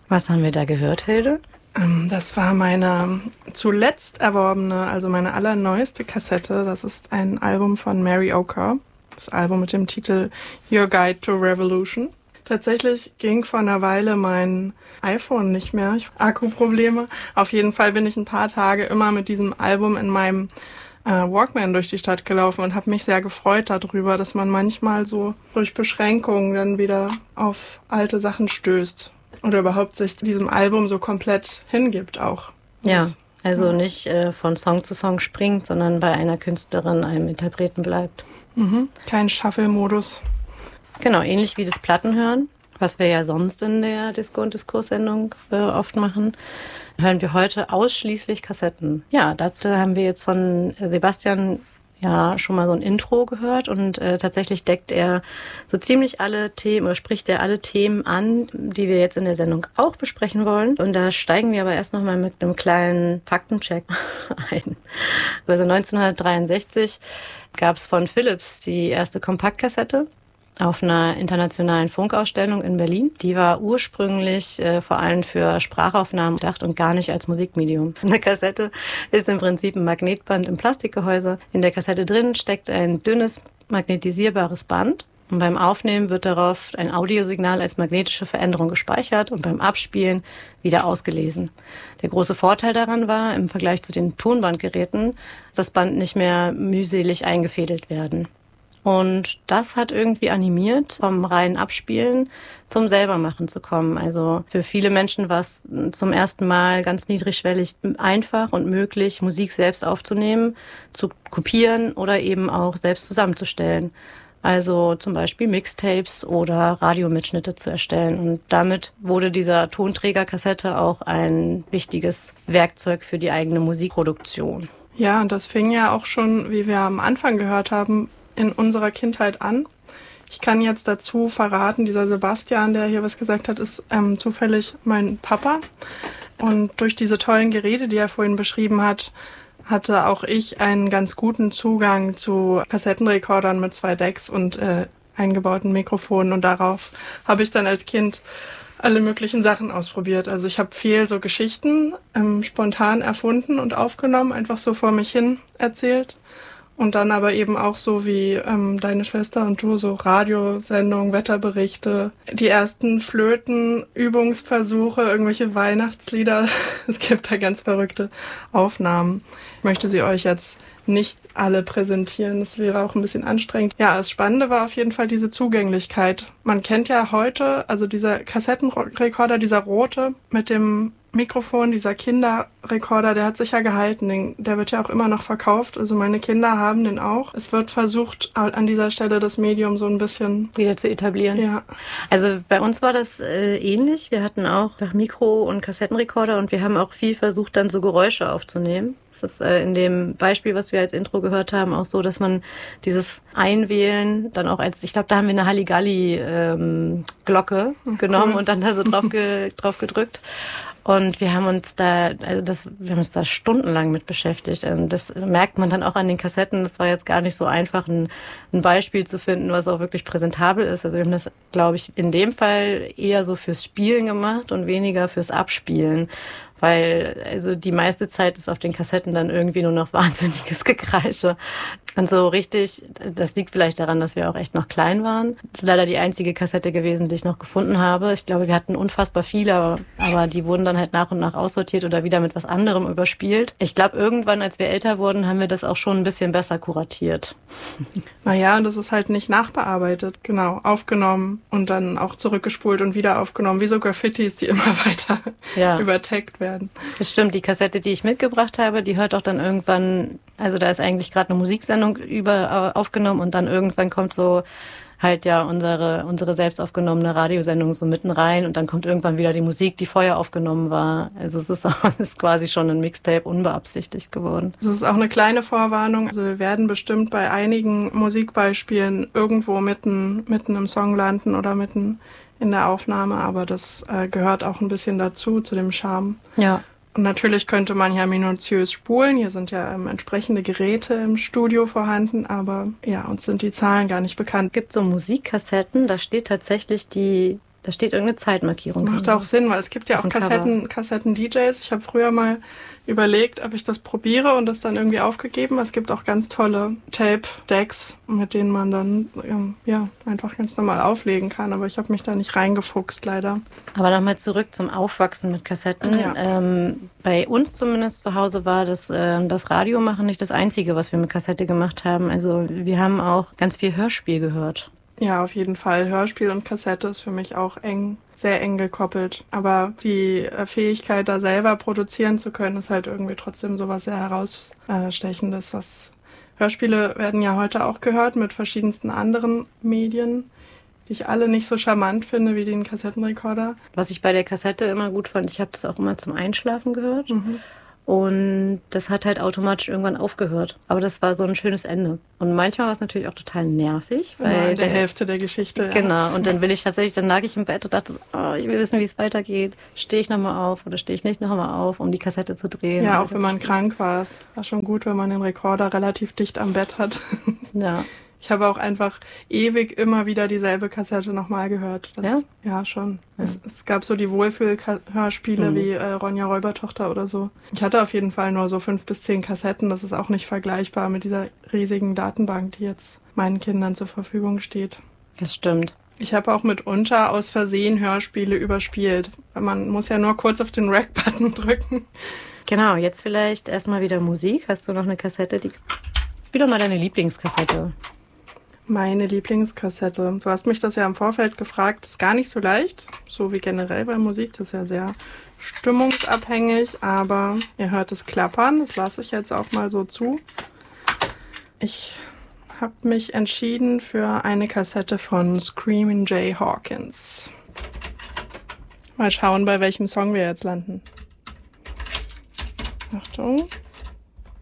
Was haben wir da gehört, Hilde? Das war meine zuletzt erworbene, also meine allerneueste Kassette. Das ist ein Album von Mary Oker. Das Album mit dem Titel Your Guide to Revolution. Tatsächlich ging vor einer Weile mein iPhone nicht mehr. Ich habe Akkuprobleme. Auf jeden Fall bin ich ein paar Tage immer mit diesem Album in meinem Walkman durch die Stadt gelaufen und habe mich sehr gefreut darüber, dass man manchmal so durch Beschränkungen dann wieder auf alte Sachen stößt. Oder überhaupt sich diesem Album so komplett hingibt auch. Ja, also nicht von Song zu Song springt, sondern bei einer Künstlerin, einem Interpreten bleibt. Kein Shuffle-Modus. Genau, ähnlich wie das Plattenhören, was wir ja sonst in der Disco- und Diskurssendung oft machen, hören wir heute ausschließlich Kassetten. Ja, dazu haben wir jetzt von Sebastian ja schon mal so ein Intro gehört und tatsächlich deckt er so ziemlich alle Themen oder spricht er alle Themen an, die wir jetzt in der Sendung auch besprechen wollen. Und da steigen wir aber erst nochmal mit einem kleinen Faktencheck ein. Also 1963 gab es von Philips die erste Kompaktkassette auf einer internationalen Funkausstellung in Berlin. Die war ursprünglich vor allem für Sprachaufnahmen gedacht und gar nicht als Musikmedium. Eine Kassette ist im Prinzip ein Magnetband im Plastikgehäuse. In der Kassette drin steckt ein dünnes magnetisierbares Band. Und beim Aufnehmen wird darauf ein Audiosignal als magnetische Veränderung gespeichert und beim Abspielen wieder ausgelesen. Der große Vorteil daran war, im Vergleich zu den Tonbandgeräten, dass das Band nicht mehr mühselig eingefädelt werden. Und das hat irgendwie animiert, vom reinen Abspielen zum Selbermachen zu kommen. Also für viele Menschen war es zum ersten Mal ganz niedrigschwellig einfach und möglich, Musik selbst aufzunehmen, zu kopieren oder eben auch selbst zusammenzustellen. Also zum Beispiel Mixtapes oder Radiomitschnitte zu erstellen. Und damit wurde dieser Tonträgerkassette auch ein wichtiges Werkzeug für die eigene Musikproduktion. Ja, und das fing ja auch schon, wie wir am Anfang gehört haben, in unserer Kindheit an. Ich kann jetzt dazu verraten, dieser Sebastian, der hier was gesagt hat, ist zufällig mein Papa. Und durch diese tollen Geräte, die er vorhin beschrieben hat, hatte auch ich einen ganz guten Zugang zu Kassettenrekordern mit 2 Decks und eingebauten Mikrofonen. Und darauf habe ich dann als Kind alle möglichen Sachen ausprobiert. Also ich habe viel so Geschichten spontan erfunden und aufgenommen, einfach so vor mich hin erzählt. Und dann aber eben auch so wie deine Schwester und du, so Radiosendungen, Wetterberichte, die ersten Flöten-Übungsversuche, irgendwelche Weihnachtslieder. Es gibt da ganz verrückte Aufnahmen. Ich möchte sie euch jetzt nicht alle präsentieren. Das wäre auch ein bisschen anstrengend. Ja, das Spannende war auf jeden Fall diese Zugänglichkeit. Man kennt ja heute, also dieser Kassettenrekorder, dieser rote mit dem Mikrofon, dieser Kinderrekorder, der hat sich ja gehalten. Der wird ja auch immer noch verkauft. Also meine Kinder haben den auch. Es wird versucht, an dieser Stelle das Medium so ein bisschen wieder zu etablieren. Ja. Also bei uns war das ähnlich. Wir hatten auch Mikro- und Kassettenrekorder und wir haben auch viel versucht, dann so Geräusche aufzunehmen. Das ist in dem Beispiel, was wir als Intro gehört haben, auch so, dass man dieses Einwählen dann auch als, ich glaube, da haben wir eine Halligalli-Glocke genommen und dann da so drauf gedrückt. Und wir haben uns da stundenlang mit beschäftigt. Und das merkt man dann auch an den Kassetten. Das war jetzt gar nicht so einfach, ein Beispiel zu finden, was auch wirklich präsentabel ist. Also wir haben das, glaube ich, in dem Fall eher so fürs Spielen gemacht und weniger fürs Abspielen. Weil also die meiste Zeit ist auf den Kassetten dann irgendwie nur noch wahnsinniges Gekreische. Und so richtig, das liegt vielleicht daran, dass wir auch echt noch klein waren. Das ist leider die einzige Kassette gewesen, die ich noch gefunden habe. Ich glaube, wir hatten unfassbar viele, aber die wurden dann halt nach und nach aussortiert oder wieder mit was anderem überspielt. Ich glaube, irgendwann, als wir älter wurden, haben wir das auch schon ein bisschen besser kuratiert. Naja, und das ist halt nicht nachbearbeitet. Genau, aufgenommen und dann auch zurückgespult und wieder aufgenommen. Wie so Graffitis, die immer weiter übertaggt werden. Das stimmt, die Kassette, die ich mitgebracht habe, die hört auch dann irgendwann, also da ist eigentlich gerade eine Musiksendung aufgenommen und dann irgendwann kommt so halt ja unsere selbst aufgenommene Radiosendung so mitten rein und dann kommt irgendwann wieder die Musik, die vorher aufgenommen war. Also es ist quasi schon ein Mixtape unbeabsichtigt geworden. Das ist auch eine kleine Vorwarnung. Also wir werden bestimmt bei einigen Musikbeispielen irgendwo mitten im Song landen oder mitten in der Aufnahme, aber das gehört auch ein bisschen dazu, zu dem Charme. Ja. Und natürlich könnte man ja minutiös spulen. Hier sind ja entsprechende Geräte im Studio vorhanden, aber ja, uns sind die Zahlen gar nicht bekannt. Es gibt so Musikkassetten, da steht tatsächlich die Da steht irgendeine Zeitmarkierung. Das macht auch Sinn, weil es gibt ja auch Kassetten-DJs. Ich habe früher mal überlegt, ob ich das probiere und das dann irgendwie aufgegeben. Es gibt auch ganz tolle Tape-Decks, mit denen man dann einfach ganz normal auflegen kann. Aber ich habe mich da nicht reingefuchst, leider. Aber nochmal zurück zum Aufwachsen mit Kassetten. Ja. Bei uns zumindest zu Hause war das Radio machen nicht das Einzige, was wir mit Kassette gemacht haben. Also wir haben auch ganz viel Hörspiel gehört. Ja, auf jeden Fall. Hörspiel und Kassette ist für mich auch sehr eng gekoppelt. Aber die Fähigkeit, da selber produzieren zu können, ist halt irgendwie trotzdem sowas sehr Herausstechendes. Hörspiele werden ja heute auch gehört mit verschiedensten anderen Medien, die ich alle nicht so charmant finde wie den Kassettenrekorder. Was ich bei der Kassette immer gut fand, ich habe das auch immer zum Einschlafen gehört. Und das hat halt automatisch irgendwann aufgehört. Aber das war so ein schönes Ende. Und manchmal war es natürlich auch total nervig. Weil in der Hälfte der Geschichte. Genau. Und dann dann lag ich im Bett und dachte, ich will wissen, wie es weitergeht. Stehe ich nochmal auf oder stehe ich nicht nochmal auf, um die Kassette zu drehen? Ja, auch wenn man krank war. Es war schon gut, wenn man den Rekorder relativ dicht am Bett hat. Ja. Ich habe auch einfach ewig immer wieder dieselbe Kassette nochmal gehört. Ja, schon. Ja. Es gab so die Wohlfühl-Hörspiele wie Ronja Räubertochter oder so. Ich hatte auf jeden Fall nur so 5 bis 10 Kassetten. Das ist auch nicht vergleichbar mit dieser riesigen Datenbank, die jetzt meinen Kindern zur Verfügung steht. Das stimmt. Ich habe auch mitunter aus Versehen Hörspiele überspielt. Man muss ja nur kurz auf den Rack-Button drücken. Genau, jetzt vielleicht erstmal wieder Musik. Hast du noch eine Kassette? Wieder mal deine Lieblingskassette. Meine Lieblingskassette. Du hast mich das ja im Vorfeld gefragt. Das ist gar nicht so leicht, so wie generell bei Musik. Das ist ja sehr stimmungsabhängig, aber ihr hört es klappern. Das lasse ich jetzt auch mal so zu. Ich habe mich entschieden für eine Kassette von Screamin' Jay Hawkins. Mal schauen, bei welchem Song wir jetzt landen. Achtung.